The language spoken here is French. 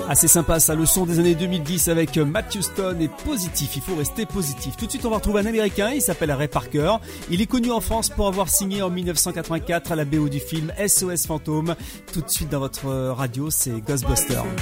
Assez sympa ça, le son des années 2010 avec Matt Houston et Positif, il faut rester positif. Tout de suite on va retrouver un américain, il s'appelle Ray Parker. Il est connu en France pour avoir signé en 1984 à la BO du film SOS Fantôme. Tout de suite dans votre radio, c'est Ghostbusters.